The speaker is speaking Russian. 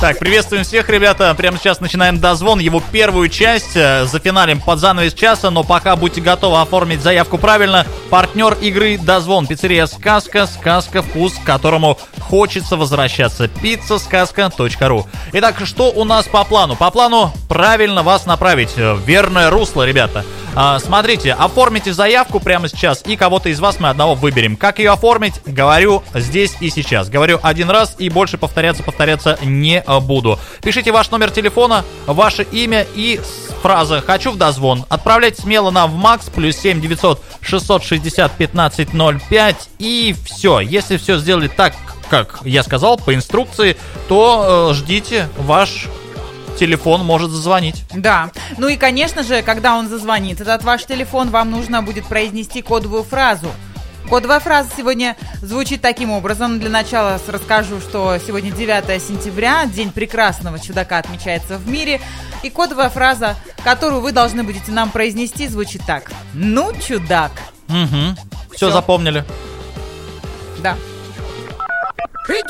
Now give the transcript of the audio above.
Так, приветствуем всех, ребята. Прямо сейчас начинаем дозвон, его первую часть. Зафиналим под занавес часа, но пока будьте готовы оформить заявку правильно. Партнер игры «Дозвон». Пиццерия «Сказка». Сказка, вкус, к которому хочется возвращаться. Pizzasказка.ру. Итак, что у нас по плану? По плану правильно вас направить в верное русло, ребята. Смотрите, оформите заявку прямо сейчас, и кого-то из вас мы одного выберем. Как ее оформить, говорю здесь и сейчас. Говорю один раз, и больше повторяться не буду. Пишите ваш номер телефона, ваше имя и фраза «Хочу в дозвон». Отправляйте смело нам в МАКС +7 900 660 15 05. И все. Если все сделали так, как я сказал, по инструкции, то ждите, ваш телефон может зазвонить. Да. Ну и, конечно же, когда он зазвонит, этот ваш телефон, вам нужно будет произнести кодовую фразу. Кодовая фраза сегодня звучит таким образом. Для начала расскажу, что сегодня 9 сентября, День прекрасного чудака отмечается в мире. И кодовая фраза, которую вы должны будете нам произнести, звучит так. Ну, чудак. Угу. Все запомнили. Да.